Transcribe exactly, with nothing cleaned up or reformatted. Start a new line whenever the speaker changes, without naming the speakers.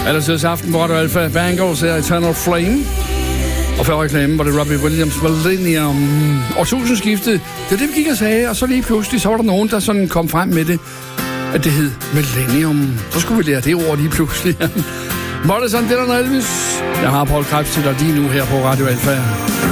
Allertids aften på Radio Alfa. Bangles er Eternal Flame. Og før reklamen var det Robbie Williams Millennium. Årtusindskiftet, det er det, vi gik og sagde. Og så lige pludselig, så var der nogen, der sådan kom frem med det, at det hed Millennium. Så skulle vi lære det ord lige pludselig. Måtte sådan, det er der Elvis. Jeg har Paul Krebs til dig lige nu her på Radio Alfa.